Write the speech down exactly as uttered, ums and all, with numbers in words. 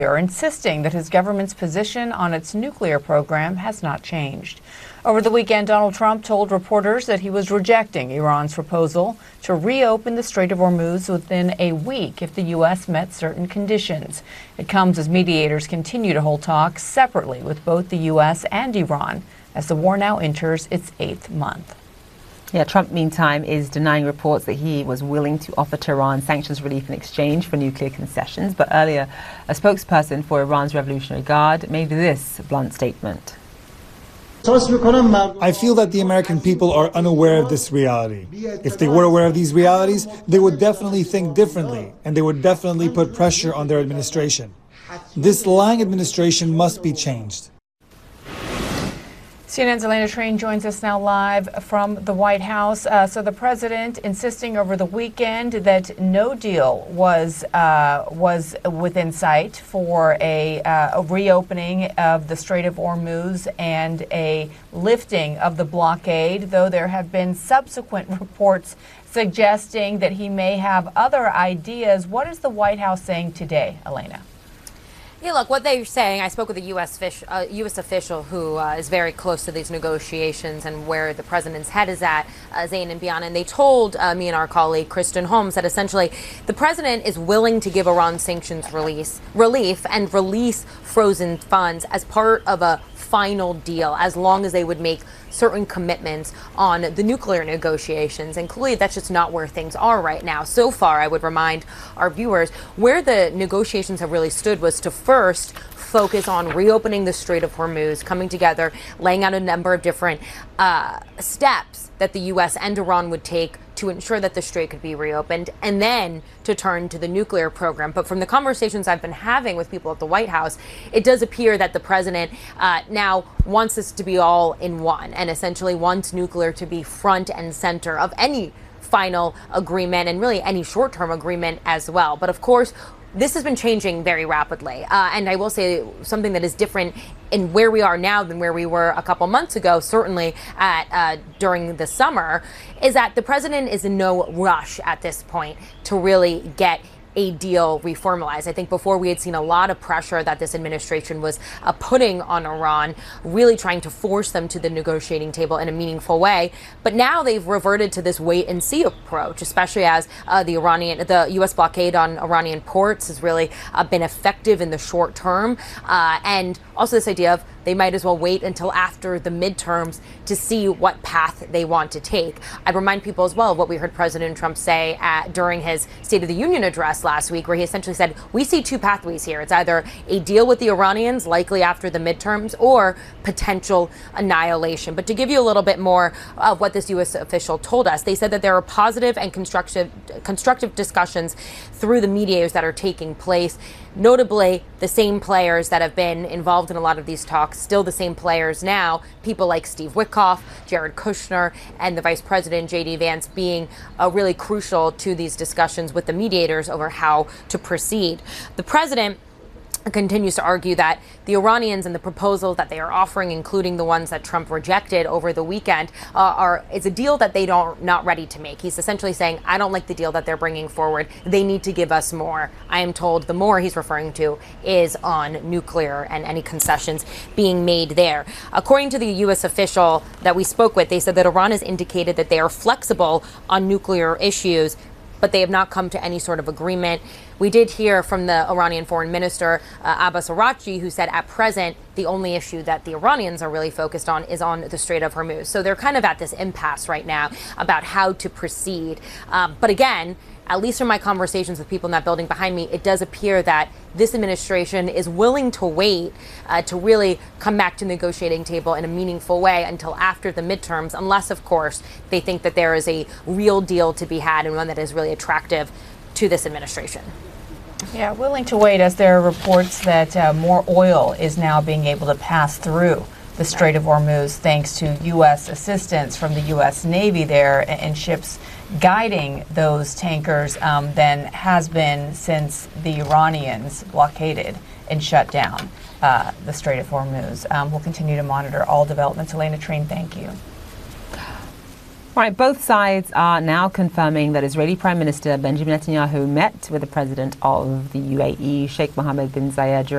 insisting that his government's position on its nuclear program has not changed. Over the weekend, Donald Trump told reporters that he was rejecting Iran's proposal to reopen the Strait of Hormuz within a week if the U S met certain conditions. It comes as mediators continue to hold talks separately with both the U S and Iran as the war now enters its eighth month. Yeah, Trump, meantime, is denying reports that he was willing to offer Tehran sanctions relief in exchange for nuclear concessions. But earlier, a spokesperson for Iran's Revolutionary Guard made this blunt statement. I feel that the American people are unaware of this reality. If they were aware of these realities, they would definitely think differently, and they would definitely put pressure on their administration. This lying administration must be changed. C N N's Elena Train joins us now live from the White House. Uh, so the president insisting over the weekend that no deal was uh, was within sight for a, uh, a reopening of the Strait of Hormuz and a lifting of the blockade, though there have been subsequent reports suggesting that he may have other ideas. What is the White House saying today, Elena? Yeah, look, what they're saying, I spoke with a U S fish, uh, U S official who uh, is very close to these negotiations and where the president's head is at, uh, Zain and Biana, and they told uh, me and our colleague Kristen Holmes that essentially the president is willing to give Iran sanctions release, relief and release frozen funds as part of a final deal, as long as they would make certain commitments on the nuclear negotiations. And clearly that's just not where things are right now. So far, I would remind our viewers, where the negotiations have really stood was to first focus on reopening the Strait of Hormuz, coming together, laying out a number of different uh, steps that the U S and Iran would take to ensure that the strait could be reopened, and then to turn to the nuclear program. But from the conversations I've been having with people at the White House, it does appear that the president uh, now wants this to be all in one, and essentially wants nuclear to be front and center of any final agreement and really any short-term agreement as well. But of course, this has been changing very rapidly. Uh, and I will say something that is different in where we are now than where we were a couple months ago, certainly at uh, during the summer, is that the president is in no rush at this point to really get a deal reformalized. I think before we had seen a lot of pressure that this administration was uh, putting on Iran, really trying to force them to the negotiating table in a meaningful way. But now they've reverted to this wait and see approach, especially as uh, the Iranian, the U S blockade on Iranian ports has really uh, been effective in the short term. Uh, and also this idea of they might as well wait until after the midterms to see what path they want to take. I remind people as well of what we heard President Trump say at, during his State of the Union address last week, where he essentially said, we see two pathways here. It's either a deal with the Iranians, likely after the midterms, or potential annihilation. But to give you a little bit more of what this U S official told us, they said that there are positive and constructive, constructive discussions through the mediators that are taking place. Notably, the same players that have been involved in a lot of these talks, still the same players now, people like Steve Witkoff, Jared Kushner, and the Vice President, J D Vance, being uh, really crucial to these discussions with the mediators over how to proceed. The president continues to argue that the Iranians and the proposals that they are offering, including the ones that Trump rejected over the weekend, uh, are is a deal that they don't not ready to make. He's essentially saying, I don't like the deal that they're bringing forward. They need to give us more. I am told the more he's referring to is on nuclear and any concessions being made there. According to the U S official that we spoke with, they said that Iran has indicated that they are flexible on nuclear issues, but they have not come to any sort of agreement. We did hear from the Iranian foreign minister, uh, Abbas Araghchi, who said at present, the only issue that the Iranians are really focused on is on the Strait of Hormuz. So they're kind of at this impasse right now about how to proceed. Um, but again, at least from my conversations with people in that building behind me, it does appear that this administration is willing to wait uh, to really come back to the negotiating table in a meaningful way until after the midterms, unless, of course, they think that there is a real deal to be had and one that is really attractive to this administration. Yeah, willing to wait as there are reports that uh, more oil is now being able to pass through the Strait of Hormuz thanks to U S assistance from the U S Navy there and ships guiding those tankers um, than has been since the Iranians blockaded and shut down uh, the Strait of Hormuz. Um, we'll continue to monitor all developments. Elena Train, thank you. Right, both sides are now confirming that Israeli Prime Minister Benjamin Netanyahu met with the president of the U A E, Sheikh Mohammed bin Zayed,